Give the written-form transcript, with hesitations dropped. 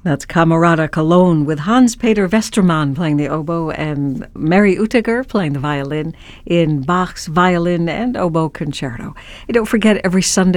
That's Camerata Cologne with Hans-Peter Westermann playing the oboe and Mary Utiger playing the violin in Bach's Violin and Oboe Concerto. And don't forget, every Sunday